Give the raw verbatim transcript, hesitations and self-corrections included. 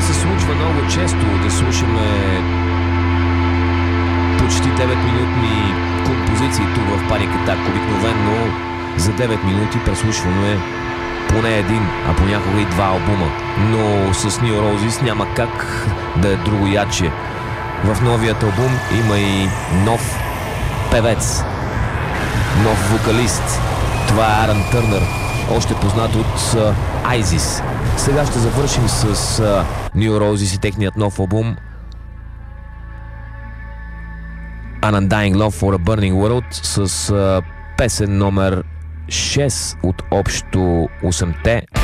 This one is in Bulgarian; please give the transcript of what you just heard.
се случва много често, да слушаме почти девет минутни композиции тук в Panic Attack. Обикновено за девет минути преслушваме поне един, а понякога и два албума. Но с New Roses няма как да е другояче. В новият албум има и нов певец, нов вокалист. Това е Арън Търнър, още познат от uh, ISIS. Сега ще завършим с uh, New Roses и техният нов албум An Undying Love for a Burning World с uh, песен номер шест от общо осемте.